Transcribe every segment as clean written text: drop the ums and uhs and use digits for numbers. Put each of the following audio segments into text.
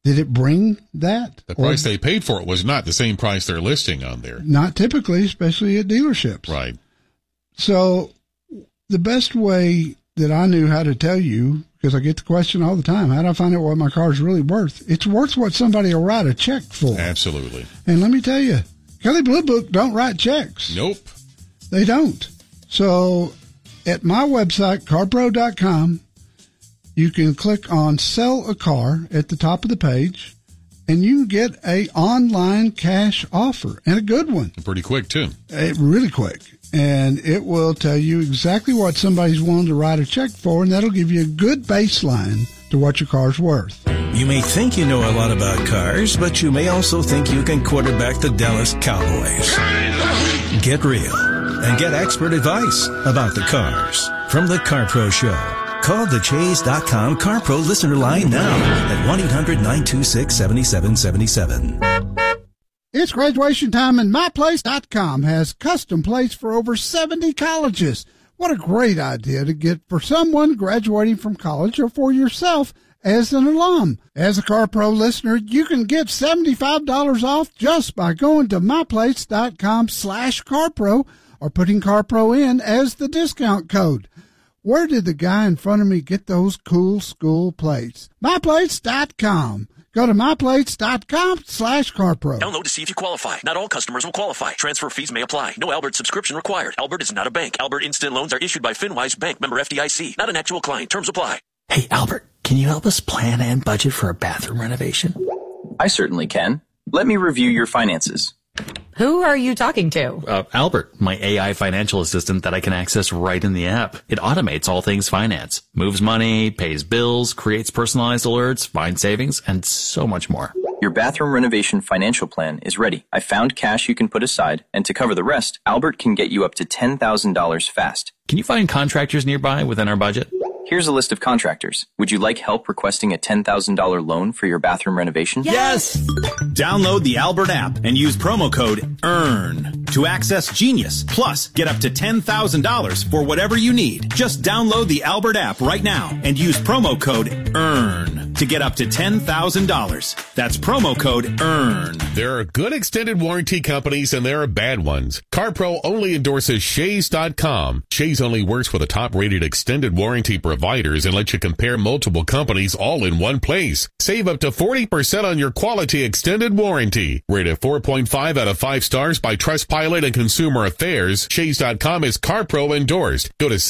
Did it bring that? The price they paid for it was not the same price they're listing on there. Not typically, especially at dealerships. Right. So the best way that I knew how to tell you, because I get the question all the time, how do I find out what my car is really worth? It's worth what somebody will write a check for. Absolutely. And let me tell you, Kelley Blue Book don't write checks. Nope. They don't. So at my website, carpro.com, you can click on Sell a Car at the top of the page, and you can get a online cash offer, and a good one. Pretty quick, too. Really quick. And it will tell you exactly what somebody's willing to write a check for, and that'll give you a good baseline to what your car's worth. You may think you know a lot about cars, but you may also think you can quarterback the Dallas Cowboys. Get real and get expert advice about the cars from the CarPro Show. Call the Chase.com CarPro listener line now at 1-800-926-7777. It's graduation time, and MyPlace.com has custom plates for over 70 colleges. What a great idea to get for someone graduating from college or for yourself as an alum. As a CarPro listener, you can get $75 off just by going to MyPlace.com/CarPro or putting CarPro in as the discount code. Where did the guy in front of me get those cool school plates? MyPlace.com. Go to myplates.com/CarPro. Download to see if you qualify. Not all customers will qualify. Transfer fees may apply. No Albert subscription required. Albert is not a bank. Albert Instant Loans are issued by FinWise Bank, member FDIC. Not an actual client. Terms apply. Hey, Albert, can you help us plan and budget for a bathroom renovation? I certainly can. Let me review your finances. Who are you talking to? Albert, my AI financial assistant that I can access right in the app. It automates all things finance, moves money, pays bills, creates personalized alerts, finds savings, and so much more. Your bathroom renovation financial plan is ready. I found cash you can put aside, and to cover the rest, Albert can get you up to $10,000 fast. Can you find contractors nearby within our budget? Here's a list of contractors. Would you like help requesting a $10,000 loan for your bathroom renovation? Yes! Download the Albert app and use promo code EARN to access Genius. Plus, get up to $10,000 for whatever you need. Just download the Albert app right now and use promo code EARN to get up to $10,000. That's promo code EARN. There are good extended warranty companies and there are bad ones. CarPro only endorses Shays.com. Shays only works with the top-rated extended warranty providers and lets you compare multiple companies all in one place. Save up to 40% on your quality extended warranty. Rated 4.5 out of 5 stars by Trustpilot and Consumer Affairs, Shays.com is CarPro endorsed. Go to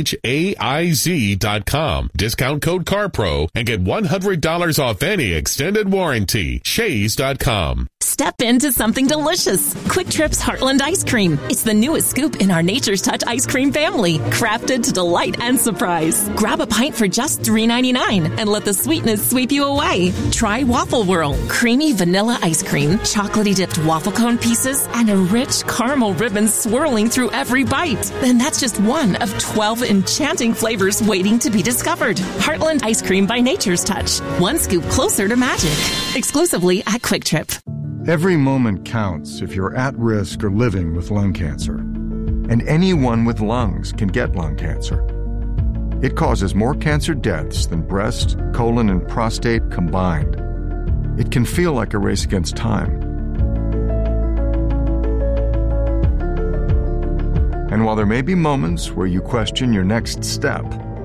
CHAIZ.com. Discount code CarPro and get $100 off any extended warranty. Shays.com. Step into something delicious. Quick Trip's Heartland Ice Cream. It's the newest scoop in our Nature's Touch ice cream family, crafted to delight and surprise. Grab a pint for just $3.99 and let the sweetness sweep you away. Try Waffle Whirl, creamy vanilla ice cream, chocolatey dipped waffle cone pieces, and a rich caramel ribbon swirling through every bite. And that's just one of 12 enchanting flavors waiting to be discovered. Heartland Ice Cream by Nature's Touch. One scoop closer to magic. Exclusively at Quick Trip. Every moment counts if you're at risk or living with lung cancer. And anyone with lungs can get lung cancer. It causes more cancer deaths than breast, colon, and prostate combined. It can feel like a race against time. And while there may be moments where you question your next step,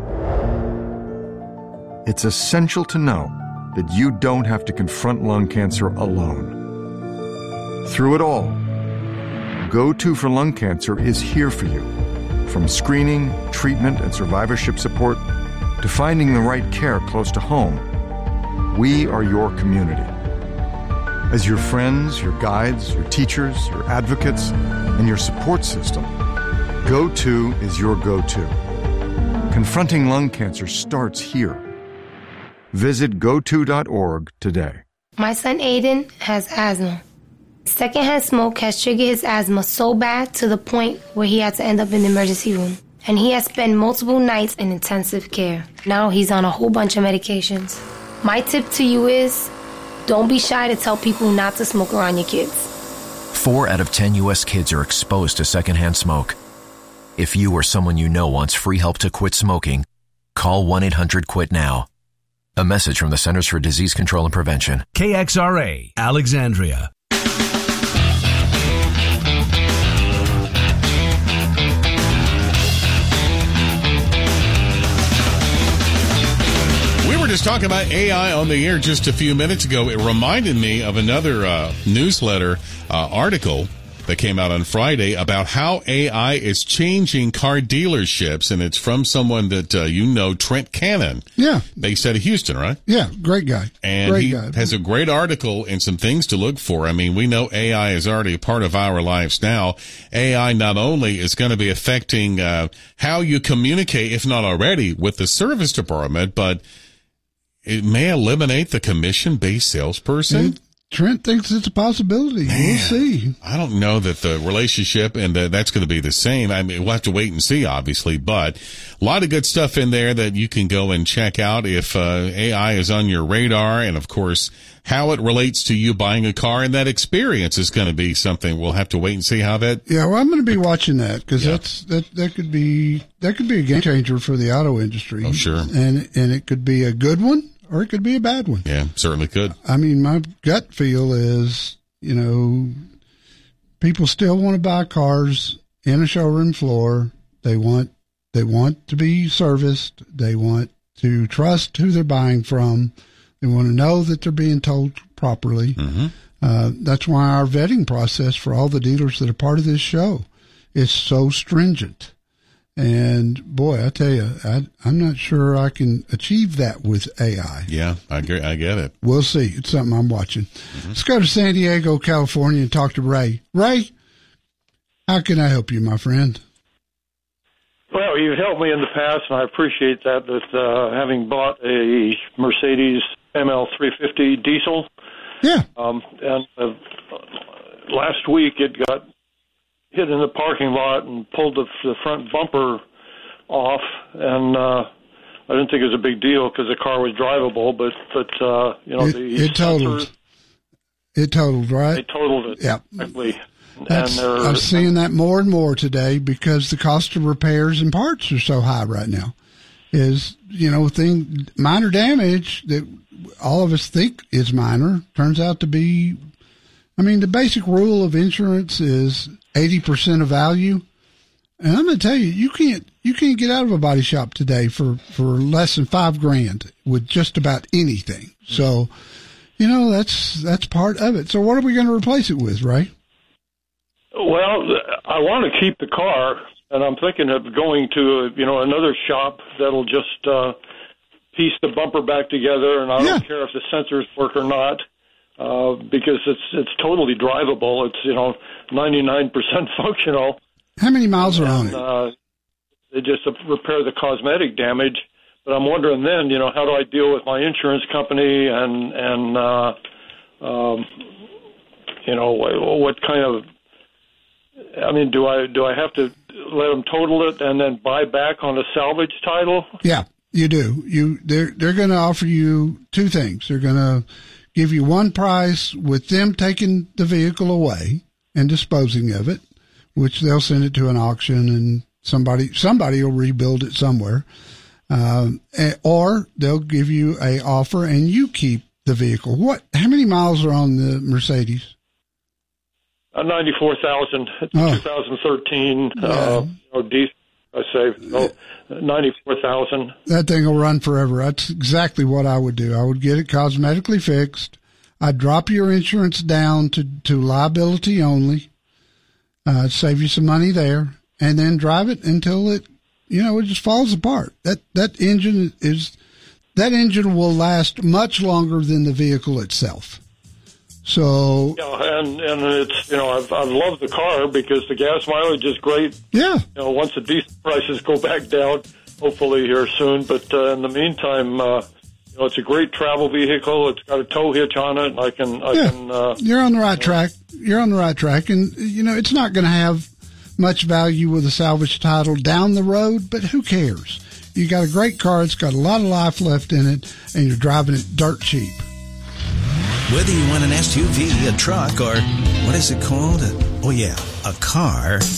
it's essential to know that you don't have to confront lung cancer alone. Through it all, Go-To for Lung Cancer is here for you. From screening, treatment, and survivorship support to finding the right care close to home, we are your community. As your friends, your guides, your teachers, your advocates, and your support system, Go-To is your go-to. Confronting lung cancer starts here. Visit goto.org today. My son Aiden has asthma. Secondhand smoke has triggered his asthma so bad to the point where he had to end up in the emergency room. And he has spent multiple nights in intensive care. Now he's on a whole bunch of medications. My tip to you is, don't be shy to tell people not to smoke around your kids. 4 out of 10 U.S. kids are exposed to secondhand smoke. If you or someone you know wants free help to quit smoking, call 1-800-QUIT-NOW. A message from the Centers for Disease Control and Prevention. KXRA, Alexandria. We were just talking about AI on the air just a few minutes ago. It reminded me of another newsletter article that came out on Friday about how AI is changing car dealerships, and it's from someone that Trent Cannon. Yeah. Based out of Houston, right? Yeah, great guy. And he has a great article and some things to look for. I mean, we know AI is already a part of our lives now. AI not only is going to be affecting how you communicate, if not already, with the service department, but it may eliminate the commission-based salesperson. Trent thinks it's a possibility. Man, we'll see. I don't know that the relationship and that's going to be the same. I mean, we'll have to wait and see, obviously, but a lot of good stuff in there that you can go and check out if AI is on your radar, and of course, how it relates to you buying a car, and that experience is going to be something we'll have to wait and see how that. Yeah, well, I'm going to be watching that because that could be a game changer for the auto industry. Oh, sure, and it could be a good one. Or it could be a bad one. Yeah, certainly could. I mean, my gut feel is, people still want to buy cars in a showroom floor. They want to be serviced. They want to trust who they're buying from. They want to know that they're being told properly. Mm-hmm. That's why our vetting process for all the dealers that are part of this show is so stringent. And boy, I tell you, I'm not sure I can achieve that with AI. Yeah, I get it. We'll see. It's something I'm watching. Mm-hmm. Let's go to San Diego, California, and talk to Ray. Ray, how can I help you, my friend? Well, you've helped me in the past, and I appreciate that. With having bought a Mercedes ML350 diesel. Yeah. And last week it got hit in the parking lot and pulled the front bumper off, and I didn't think it was a big deal because the car was drivable, but it totaled. It totaled, right? It totaled it. Yeah. Exactly. I'm seeing that more and more today because the cost of repairs and parts are so high right now. Minor damage that all of us think is minor turns out to be. I mean, the basic rule of insurance is 80% of value. And I'm going to tell you, you can't get out of a body shop today for less than $5,000 with just about anything. So, that's part of it. So what are we going to replace it with, Ray? Well, I want to keep the car, and I'm thinking of going to, another shop that'll just piece the bumper back together, and I don't care if the sensors work or not. Because it's totally drivable. It's 99% functional. How many miles are on it? They just repair the cosmetic damage. But I'm wondering then, how do I deal with my insurance company and what kind of? I mean, do I have to let them total it and then buy back on a salvage title? Yeah, you do. They're going to offer you two things. They're going to give you one price with them taking the vehicle away and disposing of it, which they'll send it to an auction and somebody will rebuild it somewhere. Or they'll give you a offer and you keep the vehicle. How many miles are on the Mercedes? 94,000. It's 2013. Diesel, I say. 94,000. That thing will run forever. That's exactly what I would do. I would get it cosmetically fixed. I'd drop your insurance down to liability only. Save you some money there, and then drive it until it just falls apart. That engine will last much longer than the vehicle itself. So and it's I've loved the car because the gas mileage is great. Yeah. Once the diesel prices go back down, hopefully here soon. But in the meantime, it's a great travel vehicle. It's got a tow hitch on it. You're on the right track. You're on the right track, and it's not going to have much value with a salvage title down the road. But who cares? You got a great car. It's got a lot of life left in it, and you're driving it dirt cheap. Whether you want an SUV, a truck, or what is it called? A car,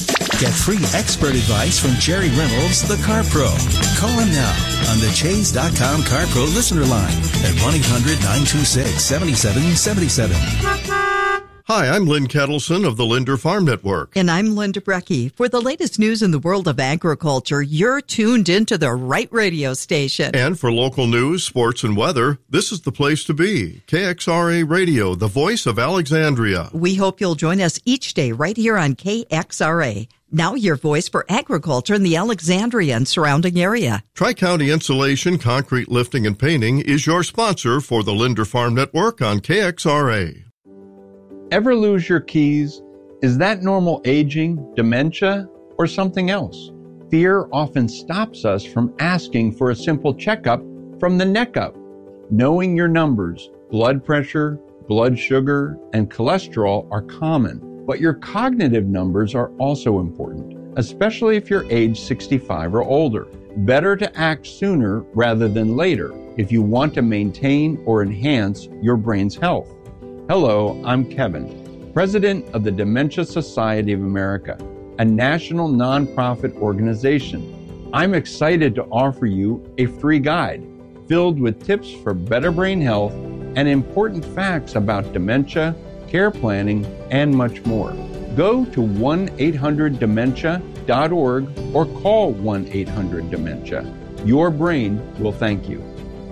Get free expert advice from Jerry Reynolds, the Car Pro. Call him now on the Chase.com Car Pro listener line at 1-800-926-7777. Hi, I'm Lynn Kettleson of the Linder Farm Network. And I'm Linda Brecky. For the latest news in the world of agriculture, you're tuned into the right radio station. And for local news, sports, and weather, this is the place to be. KXRA Radio, the voice of Alexandria. We hope you'll join us each day right here on KXRA. Now your voice for agriculture in the Alexandria and surrounding area. Tri-County Insulation, Concrete Lifting, and Painting is your sponsor for the Linder Farm Network on KXRA. Ever lose your keys? Is that normal aging, dementia, or something else? Fear often stops us from asking for a simple checkup from the neck up. Knowing your numbers, blood pressure, blood sugar, and cholesterol are common, but your cognitive numbers are also important, especially if you're age 65 or older. Better to act sooner rather than later if you want to maintain or enhance your brain's health. Hello, I'm Kevin, President of the Dementia Society of America, a national nonprofit organization. I'm excited to offer you a free guide filled with tips for better brain health and important facts about dementia, care planning, and much more. Go to 1-800-DEMENTIA.org or call 1-800-DEMENTIA. Your brain will thank you.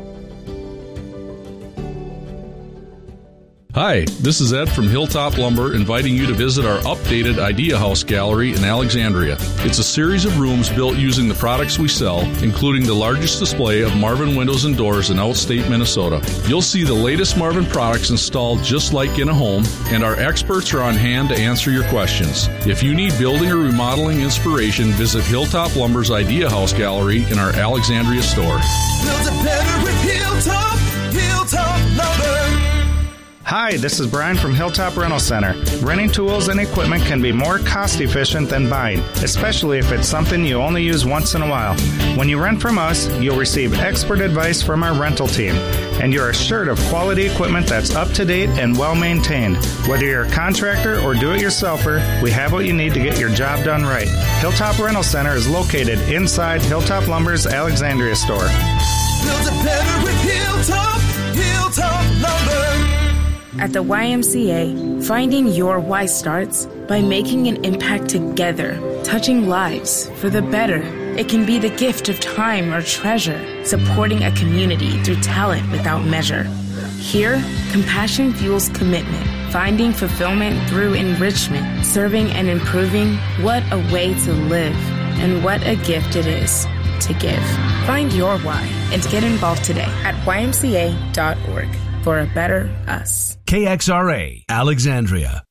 Hi, this is Ed from Hilltop Lumber inviting you to visit our updated Idea House Gallery in Alexandria. It's a series of rooms built using the products we sell, including the largest display of Marvin windows and doors in outstate Minnesota. You'll see the latest Marvin products installed just like in a home, and our experts are on hand to answer your questions. If you need building or remodeling inspiration, visit Hilltop Lumber's Idea House Gallery in our Alexandria store. Build it better with Hilltop Lumber. Hi, this is Brian from Hilltop Rental Center. Renting tools and equipment can be more cost-efficient than buying, especially if it's something you only use once in a while. When you rent from us, you'll receive expert advice from our rental team, and you're assured of quality equipment that's up-to-date and well-maintained. Whether you're a contractor or do-it-yourselfer, we have what you need to get your job done right. Hilltop Rental Center is located inside Hilltop Lumber's Alexandria store. Build it better with Hilltop Lumber. At the YMCA, finding your why starts by making an impact together, touching lives for the better. It can be the gift of time or treasure, supporting a community through talent without measure. Here, compassion fuels commitment, finding fulfillment through enrichment, serving and improving. What a way to live, and what a gift it is to give. Find your why and get involved today at ymca.org for a better us. KXRA, Alexandria.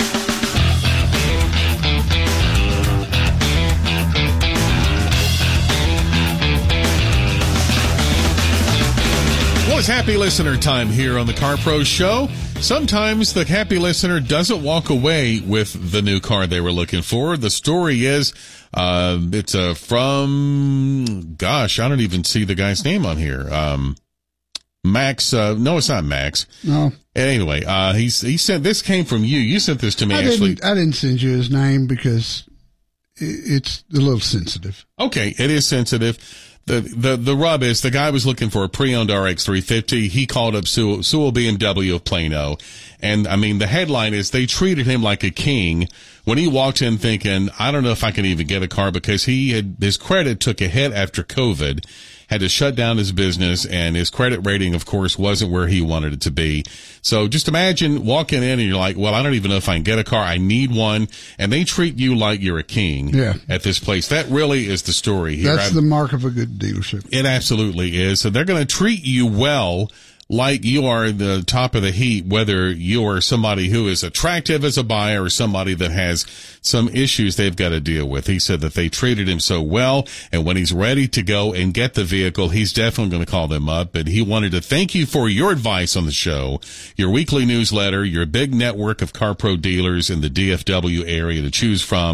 Well, it's happy listener time here on the Car Pro Show. Sometimes the happy listener doesn't walk away with the new car they were looking for. The story is, it's from, gosh, I don't even see the guy's name on here. Max, no, it's not Max. No. Anyway, he sent, this came from you. You sent this to me, actually. I didn't send you his name because it's a little sensitive. Okay, it is sensitive. The rub is the guy was looking for a pre-owned RX 350. He called up Sewell BMW of Plano. And I mean, the headline is they treated him like a king when he walked in thinking, I don't know if I can even get a car, because his credit took a hit after COVID, had to shut down his business, and his credit rating, of course, wasn't where he wanted it to be. So just imagine walking in and you're like, well, I don't even know if I can get a car. I need one. And they treat you like you're a king at this place. That really is the story here. That's the mark of a good dealership. It absolutely is. So they're going to treat you well, like you are the top of the heap, whether you are somebody who is attractive as a buyer or somebody that has some issues they've got to deal with. He said that they treated him so well, and when he's ready to go and get the vehicle, he's definitely going to call them up. But he wanted to thank you for your advice on the show, your weekly newsletter, your big network of CarPro dealers in the DFW area to choose from.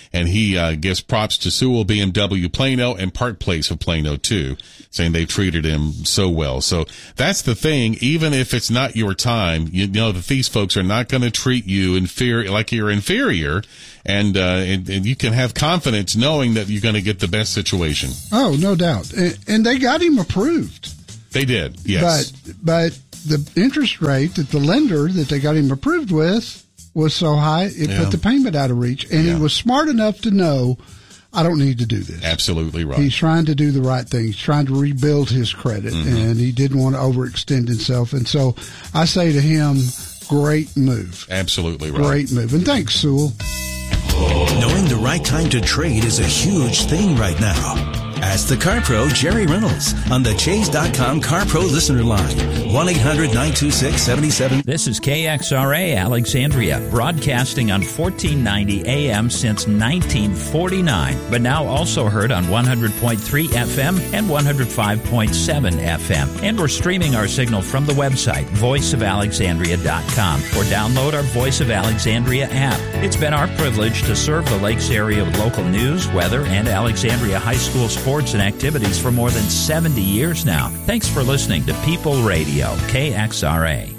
And he gives props to Sewell BMW Plano and Park Place of Plano, too, saying they've treated him so well. So that's the thing. Even if it's not your time, you know that these folks are not going to treat you like you're inferior. And you can have confidence knowing that you're going to get the best situation. Oh, no doubt. And they got him approved. They did, yes. But the interest rate that the lender that they got him approved with was so high, it put the payment out of reach. And he was smart enough to know, I don't need to do this. Absolutely right. He's trying to do the right thing. He's trying to rebuild his credit, and he didn't want to overextend himself. And so I say to him, great move. Absolutely right. Great move. And thanks, Sewell. Knowing the right time to trade is a huge thing right now. Ask the Car Pro, Jerry Reynolds, on the Chase.com Car Pro listener line. 1-800-926-77. This is KXRA Alexandria, broadcasting on 1490 AM since 1949, but now also heard on 100.3 FM and 105.7 FM. And we're streaming our signal from the website, voiceofalexandria.com, or download our Voice of Alexandria app. It's been our privilege to serve the Lakes area with local news, weather, and Alexandria High School sports and activities for more than 70 years now. Thanks for listening to People Radio, KXRA.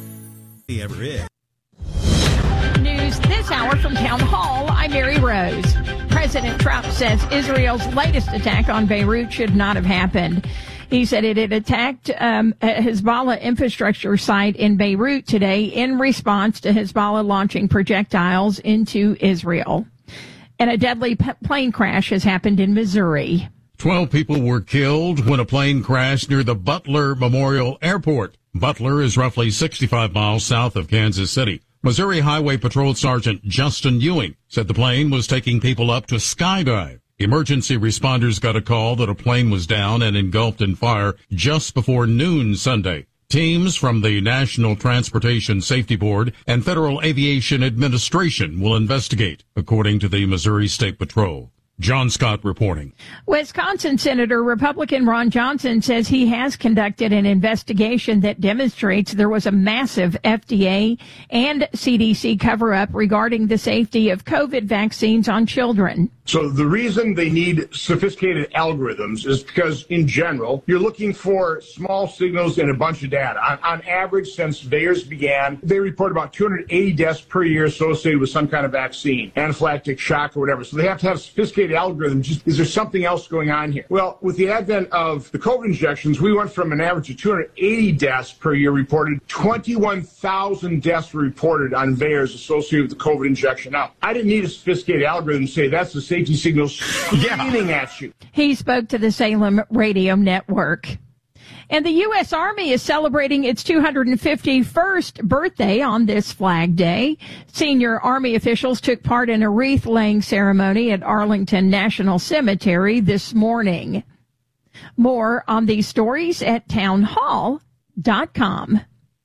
News this hour from Town Hall. I'm Mary Rose. President Trump says Israel's latest attack on Beirut should not have happened. He said it had attacked a Hezbollah infrastructure site in Beirut today in response to Hezbollah launching projectiles into Israel. And a deadly plane crash has happened in Missouri. 12 people were killed when a plane crashed near the Butler Memorial Airport. Butler is roughly 65 miles south of Kansas City. Missouri Highway Patrol Sergeant Justin Ewing said the plane was taking people up to skydive. Emergency responders got a call that a plane was down and engulfed in fire just before noon Sunday. Teams from the National Transportation Safety Board and Federal Aviation Administration will investigate, according to the Missouri State Patrol. John Scott reporting. Wisconsin Senator Republican Ron Johnson says he has conducted an investigation that demonstrates there was a massive FDA and CDC cover-up regarding the safety of COVID vaccines on children. So the reason they need sophisticated algorithms is because, in general, you're looking for small signals and a bunch of data. On average, since VAERS began, they report about 280 deaths per year associated with some kind of vaccine, anaphylactic shock or whatever. So they have to have sophisticated algorithms. Is there something else going on here? Well, with the advent of the COVID injections, we went from an average of 280 deaths per year reported, 21,000 deaths were reported on VAERS associated with the COVID injection. Now, I didn't need a sophisticated algorithm to say that's the safety signals screaming at you. He spoke to the Salem Radio Network. And the U.S. Army is celebrating its 251st birthday on this Flag Day. Senior Army officials took part in a wreath-laying ceremony at Arlington National Cemetery this morning. More on these stories at townhall.com.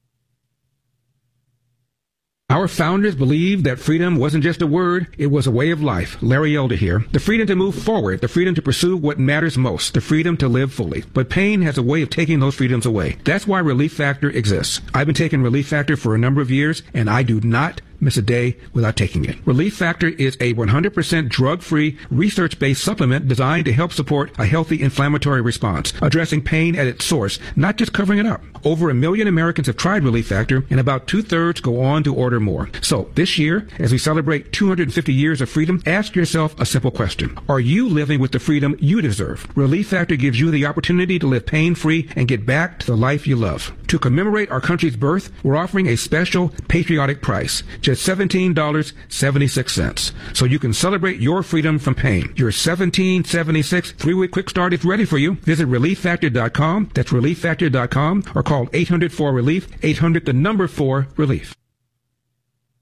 Our founders believed that freedom wasn't just a word, it was a way of life. Larry Elder here. The freedom to move forward, the freedom to pursue what matters most, the freedom to live fully. But pain has a way of taking those freedoms away. That's why Relief Factor exists. I've been taking Relief Factor for a number of years, and I do not miss a day without taking it. Relief Factor is a 100% drug-free, research-based supplement designed to help support a healthy inflammatory response, addressing pain at its source, not just covering it up. Over 1 million Americans have tried Relief Factor, and about 2/3 go on to order more. So this year, as we celebrate 250 years of freedom, ask yourself a simple question. Are you living with the freedom you deserve? Relief Factor gives you the opportunity to live pain-free and get back to the life you love. To commemorate our country's birth, we're offering a special patriotic price, just $17.76. So you can celebrate your freedom from pain. Your $17.76 3-week quick start is ready for you. Visit ReliefFactor.com. That's ReliefFactor.com, or call 800-4-RELIEF, 800-4-RELIEF.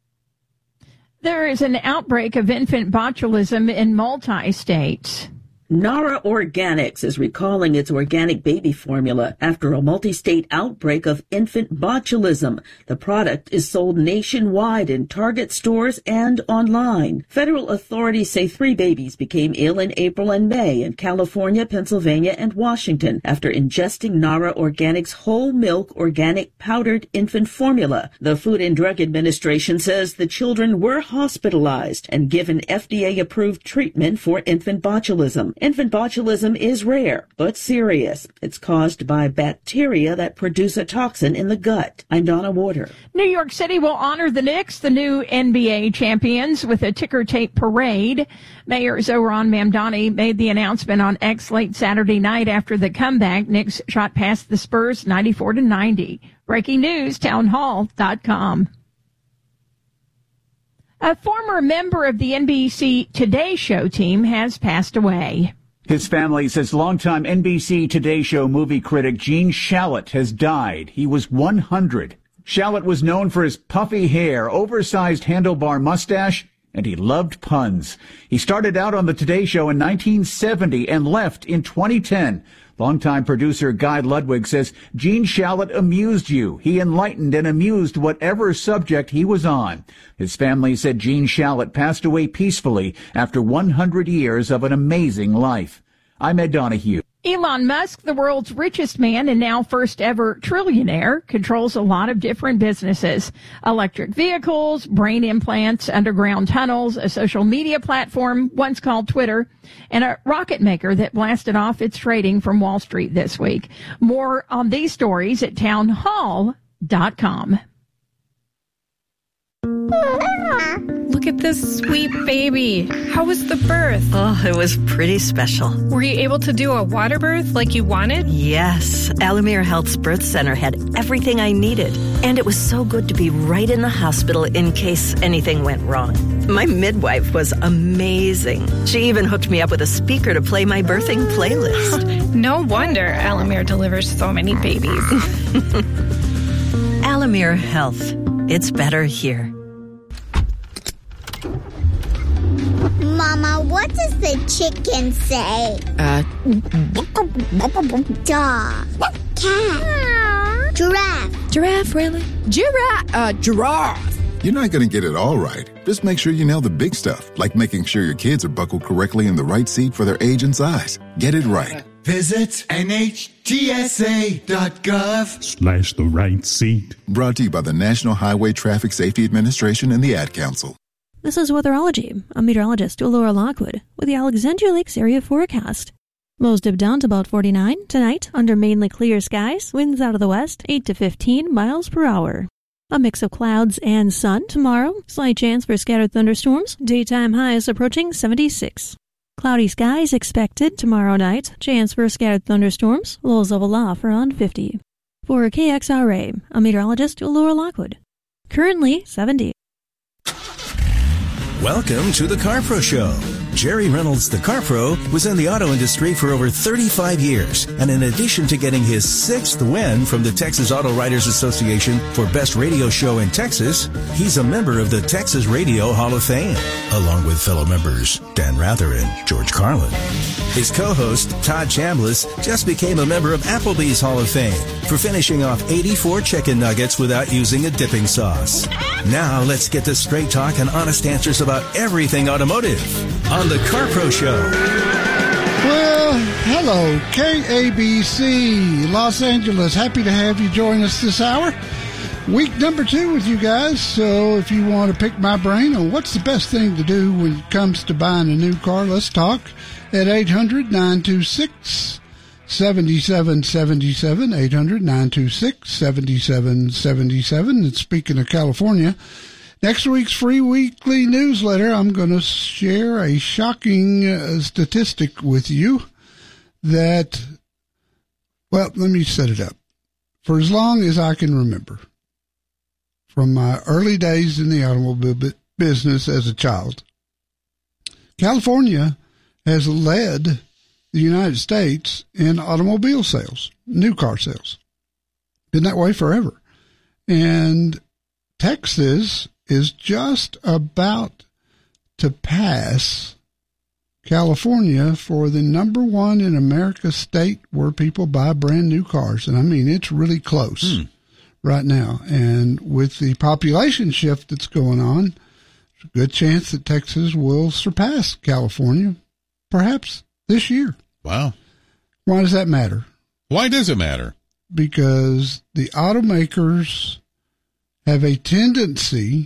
There is an outbreak of infant botulism in multi-states. Nara Organics is recalling its organic baby formula after a multi-state outbreak of infant botulism. The product is sold nationwide in Target stores and online. Federal authorities say 3 babies became ill in April and May in California, Pennsylvania, and Washington after ingesting Nara Organics whole milk organic powdered infant formula. The Food and Drug Administration says the children were hospitalized and given FDA-approved treatment for infant botulism. Infant botulism is rare, but serious. It's caused by bacteria that produce a toxin in the gut. I'm Donna Warder. New York City will honor the Knicks, the new NBA champions, with a ticker tape parade. Mayor Zohran Mamdani made the announcement on X late Saturday night after the comeback. Knicks shot past the Spurs 94-90. Breaking news, townhall.com. A former member of the NBC Today Show team has passed away. His family says longtime NBC Today Show movie critic Gene Shalit has died. He was 100. Shalit was known for his puffy hair, oversized handlebar mustache, and he loved puns. He started out on the Today Show in 1970 and left in 2010. Longtime producer Guy Ludwig says Gene Shalit amused you. He enlightened and amused whatever subject he was on. His family said Gene Shalit passed away peacefully after 100 years of an amazing life. I'm Ed Donahue. Elon Musk, the world's richest man and now first ever trillionaire, controls a lot of different businesses. Electric vehicles, brain implants, underground tunnels, a social media platform once called Twitter, and a rocket maker that blasted off its trading from Wall Street this week. More on these stories at townhall.com. Look at this sweet baby. How was the birth? Oh, it was pretty special. Were you able to do a water birth like you wanted? Yes. Alamere Health's birth center had everything I needed. And it was so good to be right in the hospital in case anything went wrong. My midwife was amazing. She even hooked me up with a speaker to play my birthing playlist. No wonder Alamere delivers so many babies. Alamere Health. It's better here. Mama, what does the chicken say? Dog. Cat. Giraffe. Giraffe, really? Giraffe. You're not going to get it all right. Just make sure you nail the big stuff, like making sure your kids are buckled correctly in the right seat for their age and size. Get it right. Visit NHTSA.gov/the right seat. Brought to you by the National Highway Traffic Safety Administration and the Ad Council. This is Weatherology. I'm meteorologist Laura Lockwood with the Alexandria Lakes area forecast. Lows dip down to about 49 tonight under mainly clear skies. Winds out of the west 8 to 15 miles per hour. A mix of clouds and sun tomorrow. Slight chance for scattered thunderstorms. Daytime highs approaching 76. Cloudy skies expected tomorrow night. Chance for scattered thunderstorms. Lows level off around 50. For KXRA, I'm meteorologist Laura Lockwood. Currently 70. Welcome to the Car Pro Show. Jerry Reynolds, the Car Pro, was in the auto industry for over 35 years. And in addition to getting his 6th win from the Texas Auto Writers Association for Best Radio Show in Texas, he's a member of the Texas Radio Hall of Fame, along with fellow members Dan Rather and George Carlin. His co-host, Todd Chambliss, just became a member of Applebee's Hall of Fame for finishing off 84 chicken nuggets without using a dipping sauce. Now let's get to straight talk and honest answers about everything automotive on the Car Pro Show. Well, hello, KABC, Los Angeles. Happy to have you join us this hour. Week number 2 with you guys. So if you want to pick my brain on what's the best thing to do when it comes to buying a new car, let's talk at 800-926-7777, 800-926-7777. And speaking of California, next week's free weekly newsletter, I'm going to share a shocking statistic with you that, well, let me set it up. For as long as I can remember, from my early days in the automobile business as a child, California has led the United States in automobile sales, new car sales. Been that way forever. And Texas is just about to pass California for the number one in America state where people buy brand new cars. And I mean, it's really close right now. And with the population shift that's going on, there's a good chance that Texas will surpass California, perhaps this year. Wow. Why does that matter? Why does it matter? Because the automakers have a tendency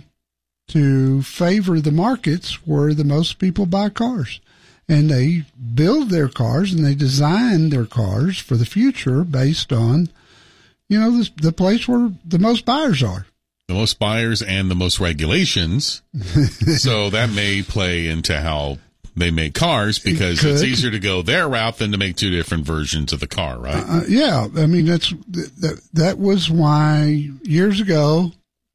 to favor the markets where the most people buy cars. And they build their cars and they design their cars for the future based on, the place where the most buyers are. The most buyers and the most regulations. So that may play into how they make cars, because it's easier to go their route than to make two different versions of the car, right? Yeah. I mean, that was why years ago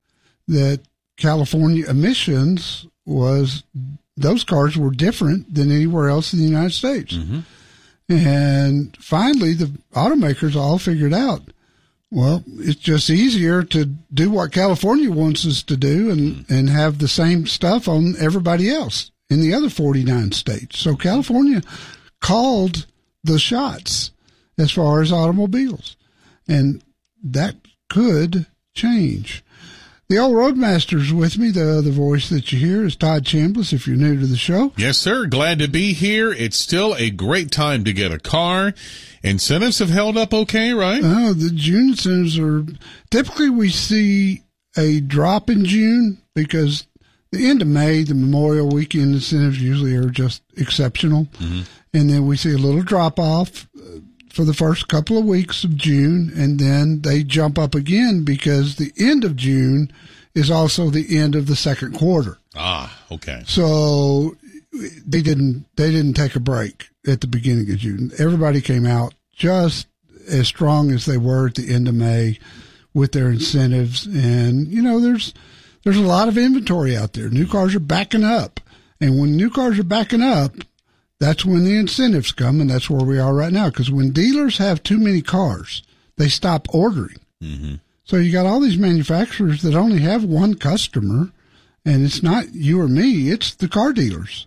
that California emissions was, those cars were different than anywhere else in the United States. Mm-hmm. And finally, the automakers all figured out, well, it's just easier to do what California wants us to do and have the same stuff on everybody else in the other 49 states. So California called the shots as far as automobiles. And that could change. The old Roadmaster's with me. The other voice that you hear is Todd Chambliss, if you're new to the show. Yes, sir. Glad to be here. It's still a great time to get a car. Incentives have held up okay, right? Oh, the June incentives are... Typically, we see a drop in June because the end of May, the Memorial Weekend incentives usually are just exceptional. Mm-hmm. And then we see a little drop-off for the first couple of weeks of June, and then they jump up again because the end of June is also the end of the second quarter. Ah, okay. So they didn't take a break at the beginning of June. Everybody came out just as strong as they were at the end of May with their incentives. And, there's a lot of inventory out there. New cars are backing up. And when new cars are backing up, that's when the incentives come, and that's where we are right now. Because when dealers have too many cars, they stop ordering. Mm-hmm. So you got all these manufacturers that only have one customer, and it's not you or me, it's the car dealers.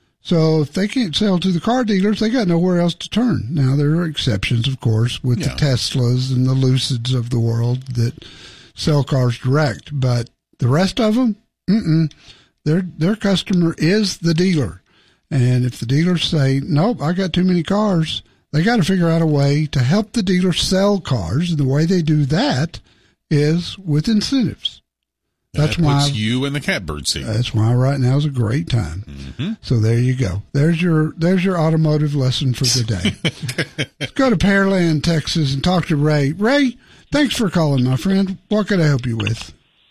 So if they can't sell to the car dealers, they got nowhere else to turn. Now, there are exceptions, of course, with the Teslas and the Lucids of the world that sell cars direct. But the rest of them, their customer is the dealer. And if the dealers say, nope, I got too many cars, they got to figure out a way to help the dealer sell cars. And the way they do that is with incentives. That's why puts you in the catbird seat. That's why right now is a great time. Mm-hmm. So there you go. There's your automotive lesson for the day. Let's go to Pearland, Texas, and talk to Ray. Ray, thanks for calling, my friend. What can I help you with?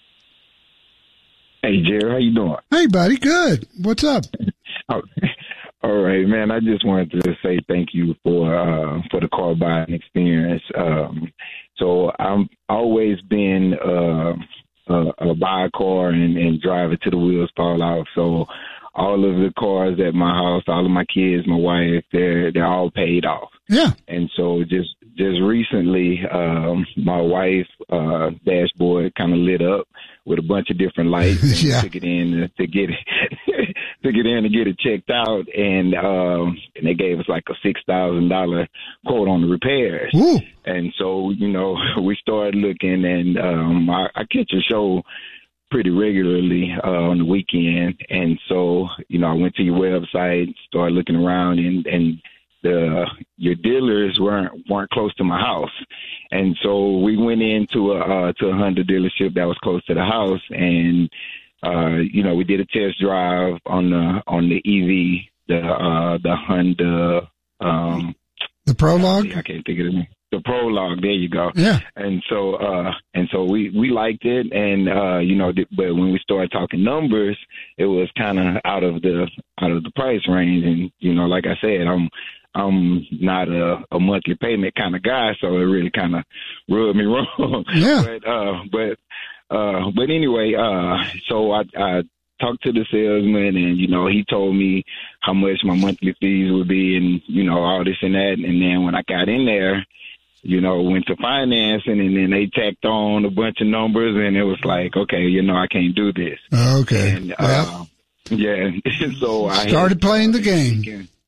Hey, Jerry, how you doing? Hey, buddy, good. What's up? All right, man. I just wanted to say thank you for the car buying experience. So I'm always been buy a car and drive it till the wheels fall off. So all of the cars at my house, all of my kids, my wife, they're all paid off. Yeah. And so just recently, my wife dashboard kind of lit up with a bunch of different lights. And yeah. Took it in to get it. Took it in to get it checked out, and they gave us like a $6,000 quote on the repairs. Ooh. And so, we started looking, and I catch a show pretty regularly on the weekend. And so, I went to your website, started looking around, and your dealers weren't close to my house. And so we went into a Honda dealership that was close to the house, and we did a test drive on the EV, the Honda. The Prologue? I can't think of it. The Prologue. There you go. Yeah. And so we liked it, and but when we started talking numbers, it was kind of out of the price range, and like I said, I'm not a monthly payment kind of guy, so it really kind of rubbed me wrong. Yeah. But anyway, so I talked to the salesman, and he told me how much my monthly fees would be, and all this and that. And then when I got in there, went to financing, and then they tacked on a bunch of numbers, and it was like, okay, I can't do this. Okay. And, yeah. So I started playing the game.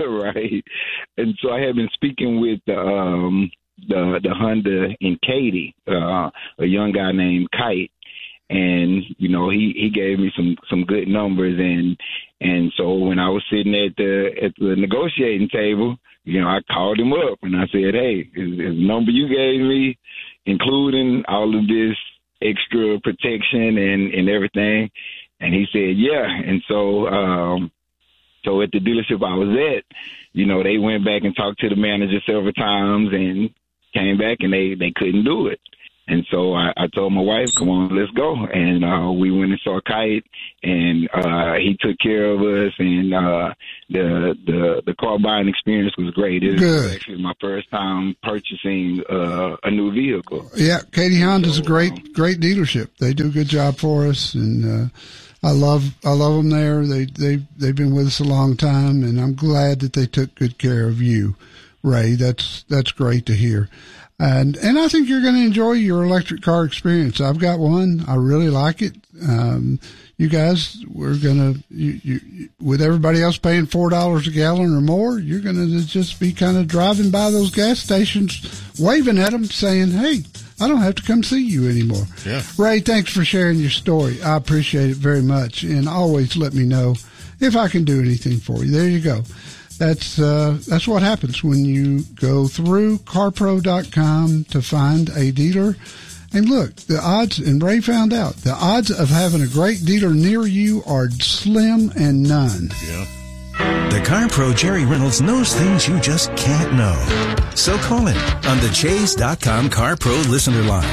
Right. And so I had been speaking with the Honda in Katy, a young guy named Kite. And, you know, he gave me some good numbers. And so when I was sitting at the negotiating table, you know, I called him up and I said, hey, is the number you gave me, including all of this extra protection and everything? And he said, yeah. And so at the dealership I was at, you know, they went back and talked to the manager several times and came back and they couldn't do it. And so I told my wife, come on, let's go. And we went and saw Kite, and he took care of us, and the car buying experience was great. It was actually my first time purchasing a new vehicle. Yeah, Katy Honda's a great dealership. They do a good job for us, and I love them there. They've been with us a long time, and I'm glad that they took good care of you, Ray. That's great to hear. And I think you're going to enjoy your electric car experience. I've got one. I really like it. You guys, we're going to, with everybody else paying $4 a gallon or more, you're going to just be kind of driving by those gas stations, waving at them, saying, hey, I don't have to come see you anymore. Yeah. Ray, thanks for sharing your story. I appreciate it very much. And always let me know if I can do anything for you. There you go. That's what happens when you go through CarPro.com to find a dealer. And look, the odds, and Ray found out, the odds of having a great dealer near you are slim and none. Yeah. The CarPro Jerry Reynolds knows things you just can't know. So call him on the Chase.com CarPro listener line.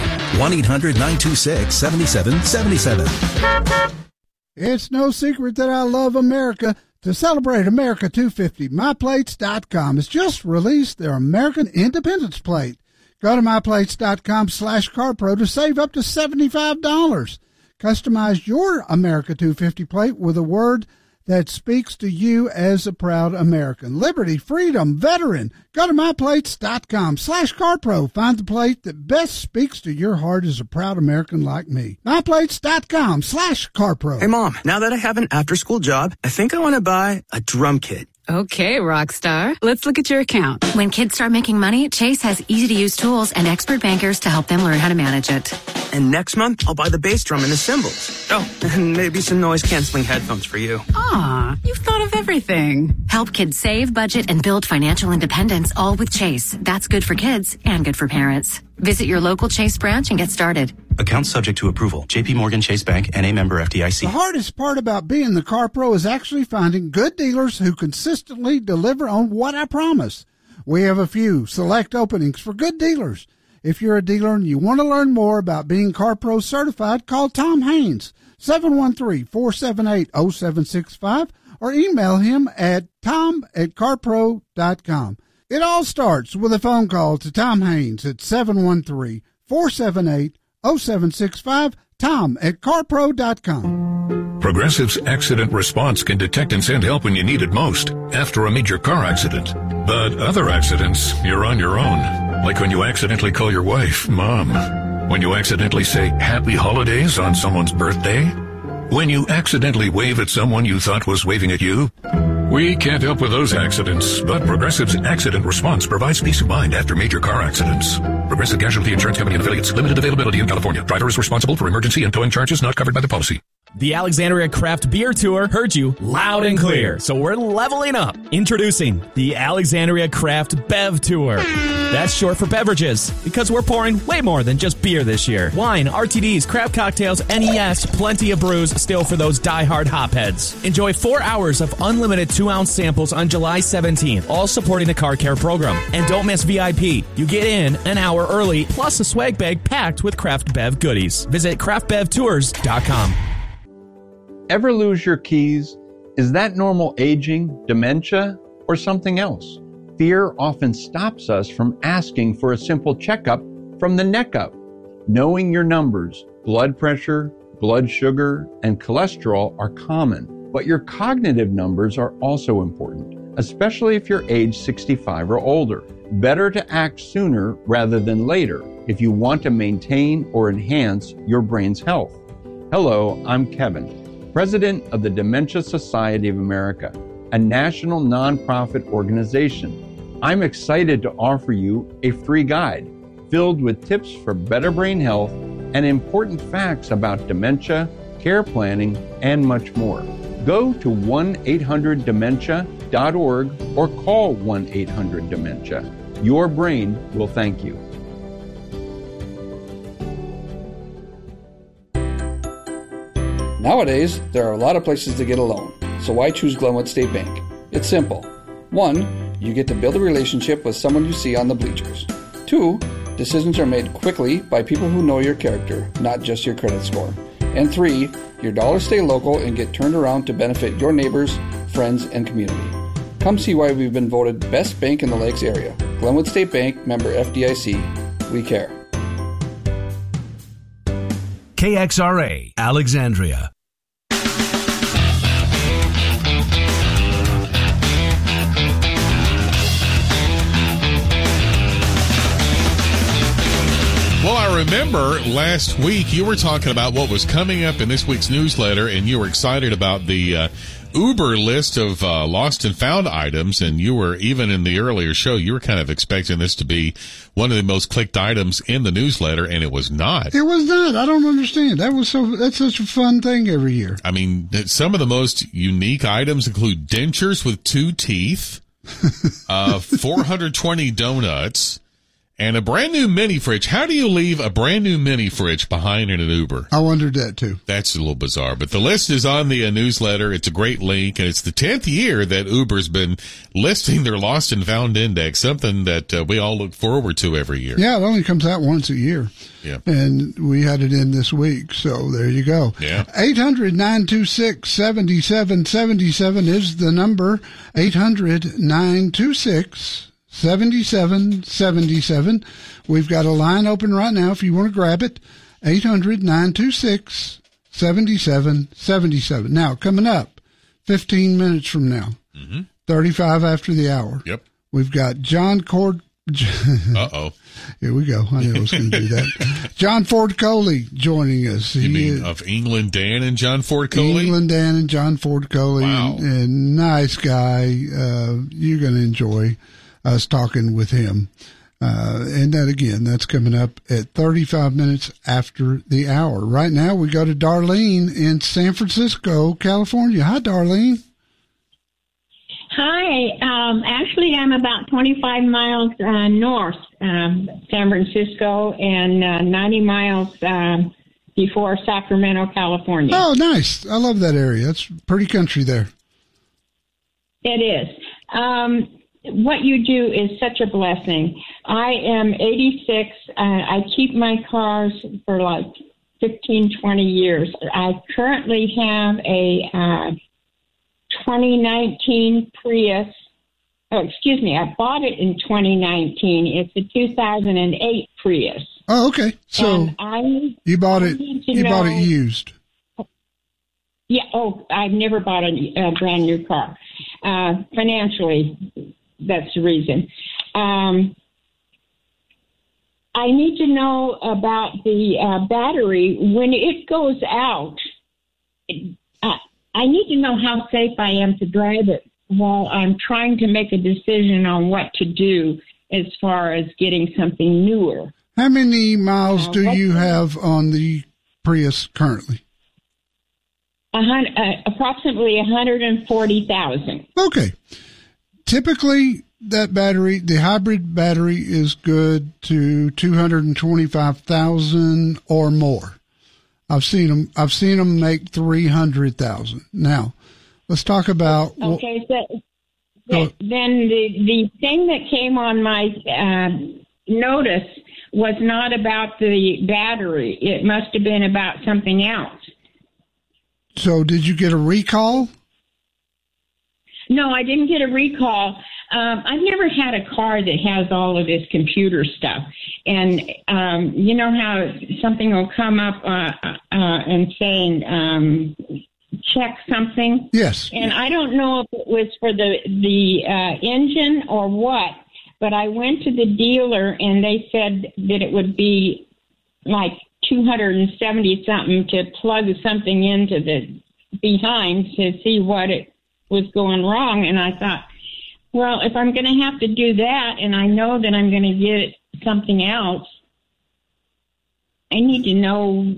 1-800-926-7777. It's no secret that I love America. To celebrate America 250, MyPlates.com has just released their American Independence Plate. Go to MyPlates.com/CarPro to save up to $75. Customize your America 250 plate with a word that speaks to you as a proud American. Liberty, freedom, veteran. Go to MyPlates.com/CarPro. Find the plate that best speaks to your heart as a proud American like me. MyPlates.com/CarPro. Hey, Mom, now that I have an after-school job, I think I want to buy a drum kit. Okay, Rockstar. Let's look at your account. When kids start making money, Chase has easy-to-use tools and expert bankers to help them learn how to manage it. And next month, I'll buy the bass drum and the cymbals. Oh, and maybe some noise-canceling headphones for you. Aw, you've thought of everything. Help kids save, budget, and build financial independence, all with Chase. That's good for kids and good for parents. Visit your local Chase branch and get started. Account subject to approval. J.P. Morgan Chase Bank, N.A. member FDIC. The hardest part about being the Car Pro is actually finding good dealers who consistently deliver on what I promise. We have a few select openings for good dealers. If you're a dealer and you want to learn more about being Car Pro certified, call Tom Haynes, 713-478-0765, or email him at tom@carpro.com. It all starts with a phone call to Tom Haynes at 713-478-0765, tom@carpro.com. Progressive's Accident Response can detect and send help when you need it most after a major car accident. But other accidents, you're on your own. Like when you accidentally call your wife Mom. When you accidentally say Happy Holidays on someone's birthday. When you accidentally wave at someone you thought was waving at you. We can't help with those accidents, but Progressive's Accident Response provides peace of mind after major car accidents. Progressive Casualty Insurance Company and affiliates. Limited availability in California. Driver is responsible for emergency and towing charges not covered by the policy. The Alexandria Craft Beer Tour heard you loud and clear, so we're leveling up. Introducing the Alexandria Craft Bev Tour. That's short for beverages, because we're pouring way more than just beer this year. Wine, RTDs, craft cocktails, and yes, plenty of brews still for those die-hard hopheads. Enjoy 4 hours of unlimited 2-ounce samples on July 17th, all supporting the Car Care program. And don't miss VIP. You get in an hour early, plus a swag bag packed with Craft Bev goodies. Visit craftbevtours.com. Ever lose your keys? Is that normal aging, dementia, or something else? Fear often stops us from asking for a simple checkup from the neck up. Knowing your numbers, blood pressure, blood sugar, and cholesterol are common, but your cognitive numbers are also important, especially if you're age 65 or older. Better to act sooner rather than later if you want to maintain or enhance your brain's health. Hello, I'm Kevin, President of the Dementia Society of America. a national nonprofit organization. I'm excited to offer you a free guide filled with tips for better brain health and important facts about dementia, care planning, and much more. Go to 1-800-DEMENTIA.org or call 1-800-DEMENTIA. Your brain will thank you. Nowadays, there are a lot of places to get a loan, so why choose Glenwood State Bank? It's simple. 1, you get to build a relationship with someone you see on the bleachers. 2, decisions are made quickly by people who know your character, not just your credit score. And 3, your dollars stay local and get turned around to benefit your neighbors, friends, and community. Come see why we've been voted best bank in the Lakes area. Glenwood State Bank, member FDIC. We care. KXRA, Alexandria. Well, I remember last week you were talking about what was coming up in this week's newsletter, and you were excited about the Uber list of lost and found items, and you were, even in the earlier show, you were kind of expecting this to be one of the most clicked items in the newsletter, and it was not. It was not. I don't understand. That's such a fun thing every year. I mean, some of the most unique items include dentures with 2 teeth, 420 donuts, and a brand new mini fridge. How do you leave a brand new mini fridge behind in an Uber? I wondered that too. That's a little bizarre. But the list is on the newsletter. It's a great link, and it's the 10th year that Uber's been listing their lost and found index, something that we all look forward to every year. Yeah, it only comes out once a year. Yeah. And we had it in this week, so there you go. Yeah. 800-926-7777 is the number. 800-926-7777. We've got a line open right now if you want to grab it. 800-926-7777. Now, coming up 15 minutes from now, 35 after the hour. Yep. We've got John Cord. Uh-oh. Here we go. I knew I was going to do that. John Ford Coley joining us. You mean of England Dan and John Ford Coley? England Dan and John Ford Coley. Wow. And nice guy. You're going to enjoy us talking with him. And that, again, that's coming up at 35 minutes after the hour. Right now, we go to Darlene in San Francisco, California. Hi, Darlene. Hi. Actually, I'm about 25 miles north, San Francisco, and 90 miles before Sacramento, California. Oh, nice. I love that area. It's pretty country there. It is. What you do is such a blessing. I am 86. I keep my cars for like 15, 20 years. I currently have a 2019 Prius. Oh, excuse me. I bought it in 2019. It's a 2008 Prius. Oh, okay. So you bought it used. Yeah. Oh, I've never bought a brand new car. Financially, that's the reason. I need to know about the battery. When it goes out, I need to know how safe I am to drive it while I'm trying to make a decision on what to do as far as getting something newer. How many miles do you have on the Prius currently? Approximately 140,000. Okay. Typically, that battery, the hybrid battery, is good to 225,000 or more. I've seen them make 300,000. Now, let's talk about. Okay, then the thing that came on my notice was not about the battery. It must have been about something else. So, did you get a recall? No, I didn't get a recall. I've never had a car that has all of this computer stuff. And you know how something will come up and saying, check something? Yes. And I don't know if it was for the engine or what, but I went to the dealer and they said that it would be like $270 something to plug something into the behind to see what it was going wrong. And I thought, well, if I'm going to have to do that and I know that I'm going to get something else, I need to know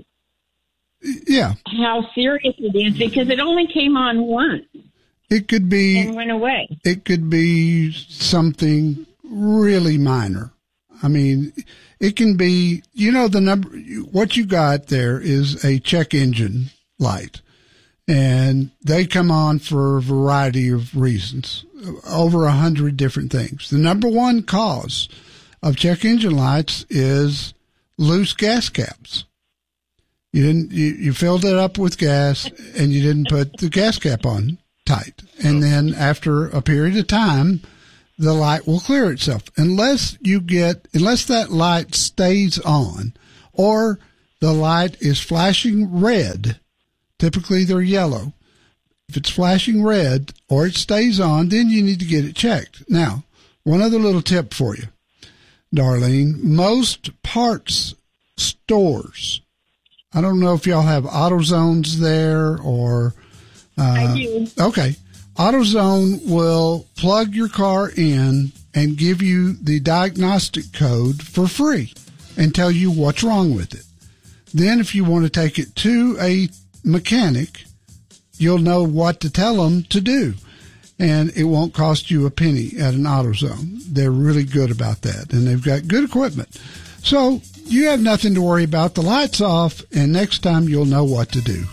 how serious it is, because it only came on once. It could be and went away. It could be something really minor. I mean, it can be, the number, what you got there is a check engine light, and they come on for a variety of reasons, over 100 different things. The number one cause of check engine lights is loose gas caps. You filled it up with gas and you didn't put the gas cap on tight. And then after a period of time, the light will clear itself. Unless that light stays on, or the light is flashing red, typically they're yellow. If it's flashing red or it stays on, then you need to get it checked. Now, one other little tip for you, Darlene. Most parts stores, I don't know if y'all have AutoZones there or... I do. Okay. AutoZone will plug your car in and give you the diagnostic code for free and tell you what's wrong with it. Then if you want to take it to a mechanic, you'll know what to tell them to do. And it won't cost you a penny at an AutoZone. They're really good about that, and they've got good equipment. So you have nothing to worry about. The light's off, and next time you'll know what to do.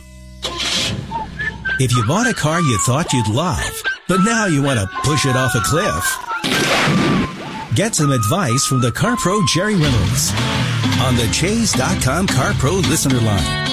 If you bought a car you thought you'd love, but now you want to push it off a cliff, get some advice from the CarPro Jerry Reynolds on the Chase.com CarPro listener line.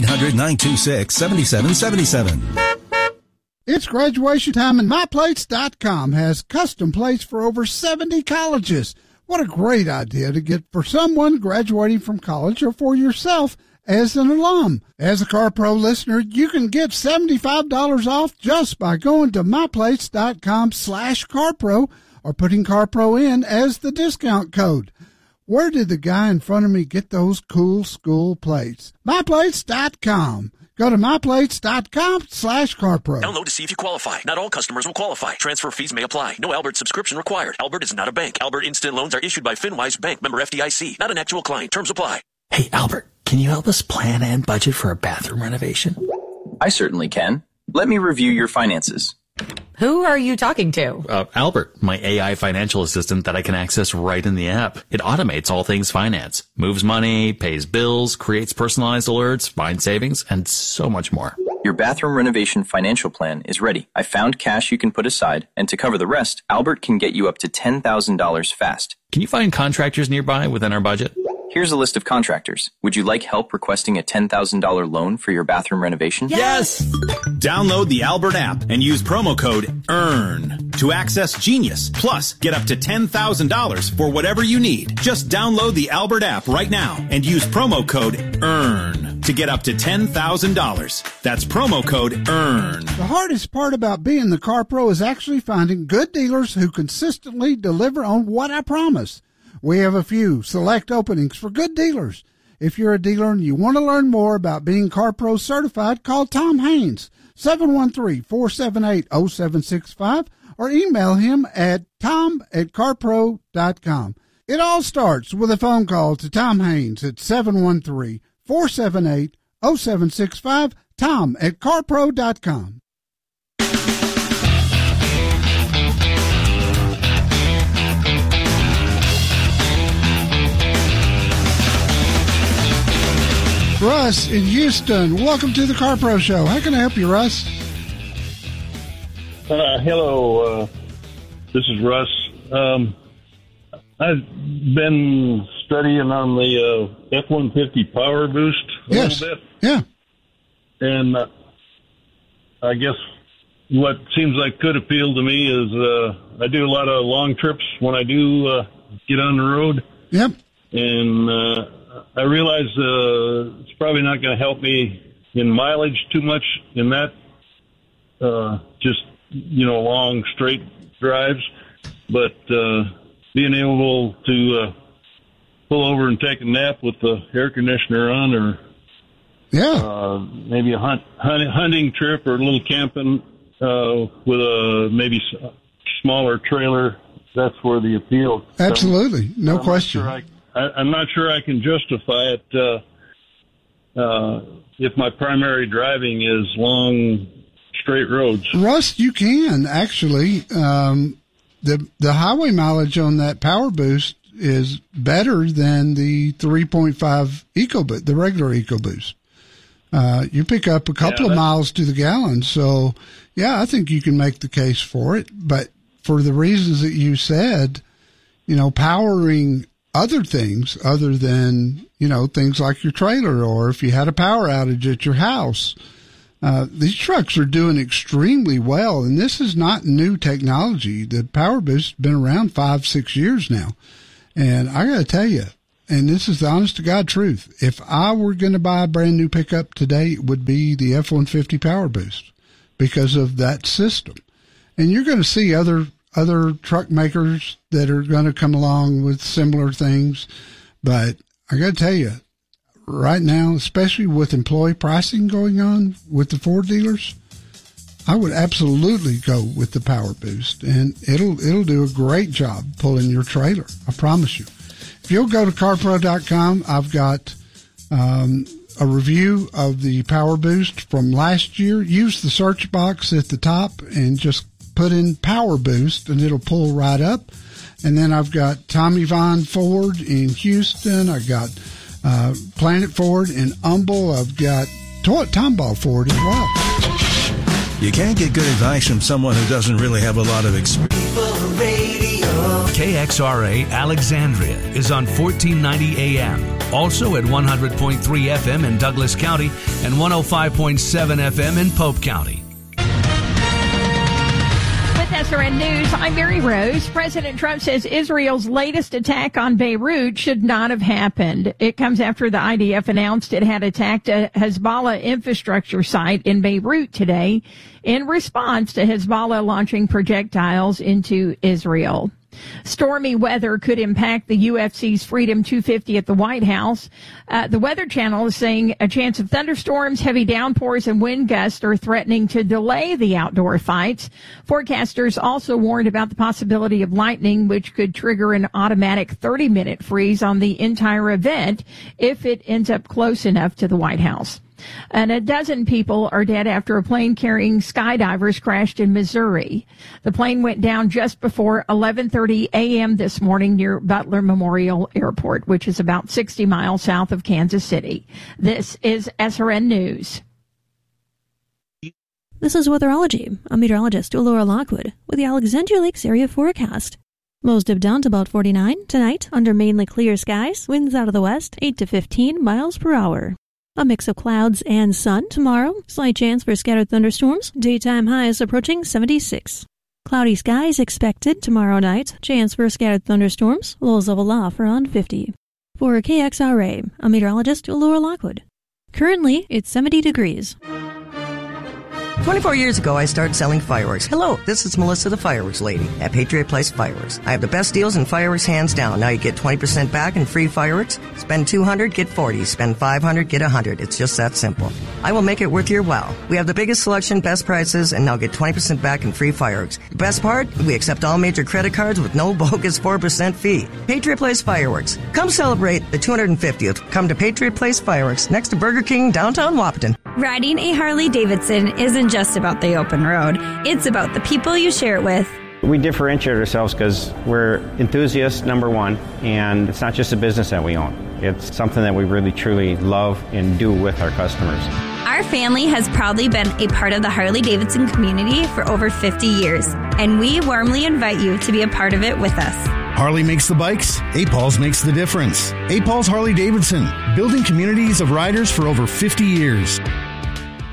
1-800-926-7777. It's graduation time, and MyPlates.com has custom plates for over 70 colleges. What a great idea to get for someone graduating from college or for yourself as an alum. As a CarPro listener, you can get $75 off just by going to MyPlates.com/CarPro or putting CarPro in as the discount code. Where did the guy in front of me get those cool school plates? MyPlates.com. Go to MyPlates.com/CarPro. Download to see if you qualify. Not all customers will qualify. Transfer fees may apply. No Albert subscription required. Albert is not a bank. Albert Instant Loans are issued by FinWise Bank, member FDIC. Not an actual client. Terms apply. Hey, Albert, can you help us plan and budget for a bathroom renovation? I certainly can. Let me review your finances. Who are you talking to? Albert, my AI financial assistant that I can access right in the app. It automates all things finance, moves money, pays bills, creates personalized alerts, finds savings, and so much more. Your bathroom renovation financial plan is ready. I found cash you can put aside, and to cover the rest, Albert can get you up to $10,000 fast. Can you find contractors nearby within our budget? Here's a list of contractors. Would you like help requesting a $10,000 loan for your bathroom renovation? Yes! Download the Albert app and use promo code EARN to access Genius. Plus, get up to $10,000 for whatever you need. Just download the Albert app right now and use promo code EARN to get up to $10,000. That's promo code EARN. The hardest part about being the CarPro is actually finding good dealers who consistently deliver on what I promise. We have a few select openings for good dealers. If you're a dealer and you want to learn more about being CarPro certified, call Tom Haynes, 713-478-0765, or email him at tom@carpro.com. It all starts with a phone call to Tom Haynes at 713-478-0765, tom@carpro.com. Russ in Houston, welcome to the CarPro Show. How can I help you, Russ? Hello, this is Russ. I've been studying on the F-150 Power Boost a little bit. Yeah. And I guess what seems like could appeal to me is I do a lot of long trips when I do get on the road. Yep. And I realize it's probably not going to help me in mileage too much in that, just, long, straight drives. But being able to pull over and take a nap with the air conditioner on, or maybe a hunting trip or a little camping, with a maybe smaller trailer, that's where the appeal comes. Absolutely, no question. I'm not sure I can justify it if my primary driving is long, straight roads. Russ, you can actually. The highway mileage on that Power Boost is better than the 3.5 EcoBoost, the regular EcoBoost. You pick up a couple of miles to the gallon, so yeah, I think you can make the case for it. But for the reasons that you said, powering other things other than, things like your trailer, or if you had a power outage at your house, these trucks are doing extremely well. And this is not new technology. The Power Boost has been around 5-6 years now. And I got to tell you, and this is the honest to God truth, if I were going to buy a brand new pickup today, it would be the F-150 Power Boost because of that system. And you're going to see other truck makers that are going to come along with similar things. But I got to tell you, right now, especially with employee pricing going on with the Ford dealers, I would absolutely go with the Power Boost, and it'll do a great job pulling your trailer. I promise you. If you'll go to CarPro.com, I've got a review of the Power Boost from last year. Use the search box at the top and just put in Power Boost, and it'll pull right up. And then I've got Tommy Vaughn Ford in Houston. I got Planet Ford in Humble. I've got Tomball Ford as well. You can't get good advice from someone who doesn't really have a lot of experience. KXRA Alexandria is on 1490 AM. Also at 100.3 FM in Douglas County and 105.7 FM in Pope County. SRN News, I'm Mary Rose. President Trump says Israel's latest attack on Beirut should not have happened. It comes after the IDF announced it had attacked a Hezbollah infrastructure site in Beirut today in response to Hezbollah launching projectiles into Israel. Stormy weather could impact the UFC's Freedom 250 at the White House. The Weather Channel is saying a chance of thunderstorms, heavy downpours, and wind gusts are threatening to delay the outdoor fights. Forecasters also warned about the possibility of lightning, which could trigger an automatic 30-minute freeze on the entire event if it ends up close enough to the White House. And a dozen people are dead after a plane carrying skydivers crashed in Missouri. The plane went down just before 11:30 a.m. this morning near Butler Memorial Airport, which is about 60 miles south of Kansas City. This is SRN News. This is Weatherology. I'm meteorologist Laura Lockwood with the Alexandria Lakes area forecast. Lows dip down to about 49 tonight under mainly clear skies. Winds out of the west 8 to 15 miles per hour. A mix of clouds and sun tomorrow. Slight chance for scattered thunderstorms. Daytime highs approaching 76. Cloudy skies expected tomorrow night. Chance for scattered thunderstorms. Lows level off around 50. For KXRA, I'm meteorologist Laura Lockwood. Currently, it's 70 degrees. 24 years ago, I started selling fireworks. Hello, this is Melissa, the fireworks lady at Patriot Place Fireworks. I have the best deals in fireworks, hands down. Now you get 20% back in free fireworks. Spend $200, get $40. Spend $500, get $100. It's just that simple. I will make it worth your while. We have the biggest selection, best prices, and now get 20% back in free fireworks. The best part? We accept all major credit cards with no bogus 4% fee. Patriot Place Fireworks. Come celebrate the 250th. Come to Patriot Place Fireworks, next to Burger King, downtown Wahpeton. Riding a Harley-Davidson isn't just about the open road. It's about the people you share it with. We differentiate ourselves because we're enthusiasts, number one, and it's not just a business that we own. It's something that we really, truly love and do with our customers. Our family has proudly been a part of the Harley-Davidson community for over 50 years, and we warmly invite you to be a part of it with us. Harley makes the bikes, A-Pauls makes the difference. A-Pauls Harley-Davidson, building communities of riders for over 50 years.